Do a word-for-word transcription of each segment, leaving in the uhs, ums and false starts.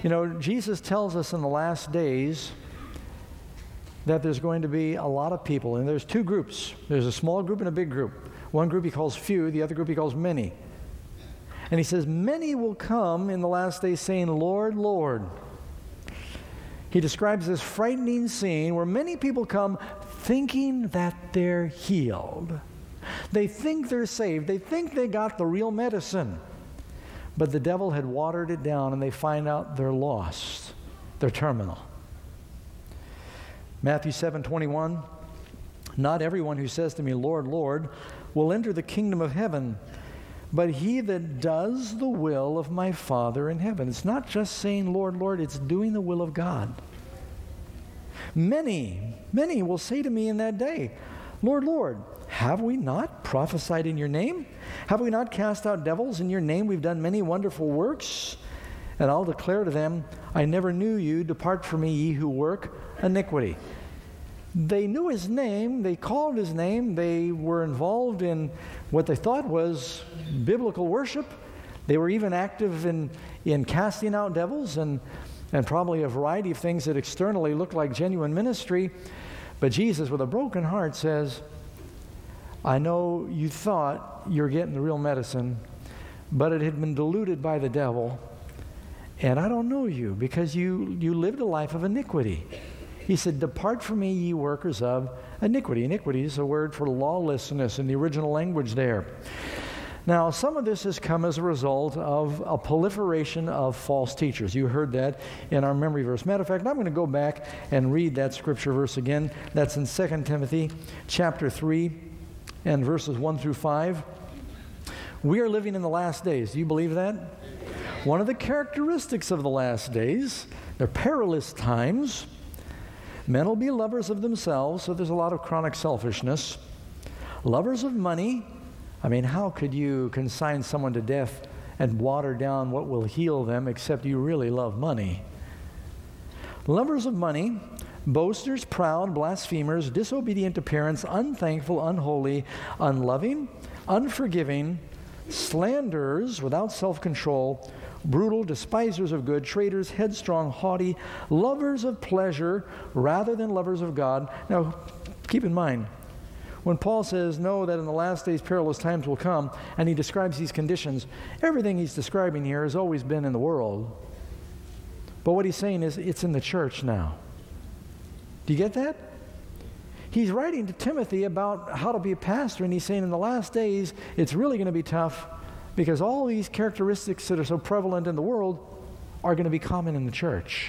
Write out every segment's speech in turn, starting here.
You know, Jesus tells us in the last days that there's going to be a lot of people, and there's two groups. There's a small group and a big group. One group he calls few, the other group he calls many. And he says, many will come in the last days saying, Lord, Lord. He describes this frightening scene where many people come thinking that they're healed. They think they're saved. They think they got the real medicine. But the devil had watered it down, and they find out they're lost. They're terminal. Matthew seven twenty-one, not everyone who says to me, Lord, Lord, will enter the kingdom of heaven, but he that does the will of my Father in heaven. It's not just saying, Lord, Lord, it's doing the will of God. Many, many will say to me in that day, Lord, Lord, have we not prophesied in your name? Have we not cast out devils in your name? We've done many wonderful works. And I'll declare to them, I never knew you. Depart from me, ye who work iniquity. They knew his name. They called his name. They were involved in what they thought was biblical worship. They were even active in, in casting out devils and, and probably a variety of things that externally looked like genuine ministry. But Jesus, with a broken heart, says, I know you thought you were getting the real medicine, but it had been diluted by the devil. And I don't know you because you, you lived a life of iniquity. He said, depart from me, ye workers of iniquity. Iniquity is a word for lawlessness in the original language there. Now, some of this has come as a result of a proliferation of false teachers. You heard that in our memory verse. Matter of fact, I'm going to go back and read that scripture verse again. That's in Second Timothy chapter three and verses one through five. We are living in the last days. Do you believe that? One of the characteristics of the last days, they're perilous times. Men will be lovers of themselves, so there's a lot of chronic selfishness. Lovers of money. I mean, how could you consign someone to death and water down what will heal them except you really love money? Lovers of money, boasters, proud, blasphemers, disobedient to parents, unthankful, unholy, unloving, unforgiving, slanderers, without self-control, brutal, despisers of good, traitors, headstrong, haughty, lovers of pleasure rather than lovers of God. Now, keep in mind, when Paul says, know that in the last days perilous times will come, and he describes these conditions, everything he's describing here has always been in the world. But what he's saying is, it's in the church now. Do you get that? He's writing to Timothy about how to be a pastor, and he's saying in the last days, it's really going to be tough because all these characteristics that are so prevalent in the world are going to be common in the church.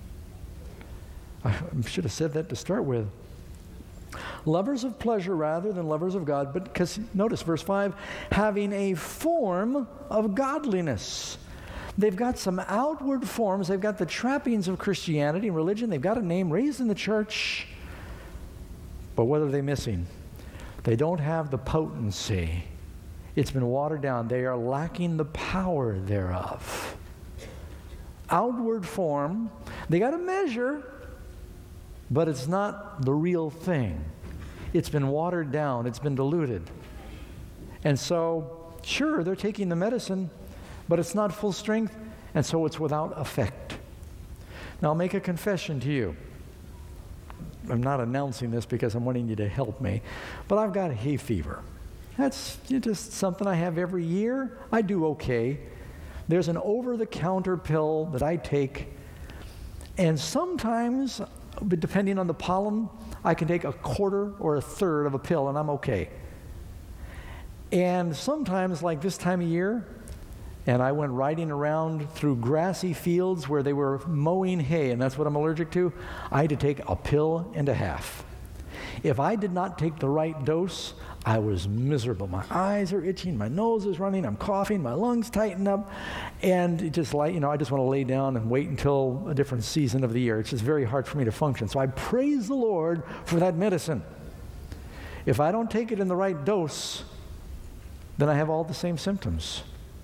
I should have said that to start with. Lovers of pleasure rather than lovers of God, but because notice verse five, having a form of godliness. They've got some outward forms. They've got the trappings of Christianity and religion. They've got a name, raised in the church. But what are they missing? They don't have the potency. It's been watered down. They are lacking the power thereof. Outward form. They got a measure, but it's not the real thing. It's been watered down. It's been diluted. And so, sure, they're taking the medicine, but it's not full strength, and so it's without effect. Now, I'll make a confession to you. I'm not announcing this because I'm wanting you to help me, but I've got hay fever. That's just something I have every year. I do okay. There's an over-the-counter pill that I take, and sometimes, depending on the pollen, I can take a quarter or a third of a pill, and I'm okay. And sometimes, like this time of year, and I went riding around through grassy fields where they were mowing hay, and that's what I'm allergic to, I had to take a pill and a half. If I did not take the right dose, I was miserable. My eyes are itching, my nose is running, I'm coughing, my lungs tighten up, and it just like, you know, I just want to lay down and wait until a different season of the year. It's just very hard for me to function. So I praise the Lord for that medicine. If I don't take it in the right dose, then I have all the same symptoms.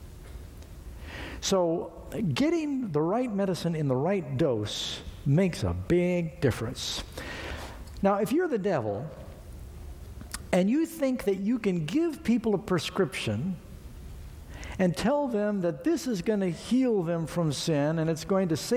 So getting the right medicine in the right dose makes a big difference. Now, if you're the devil and you think that you can give people a prescription and tell them that this is going to heal them from sin and it's going to save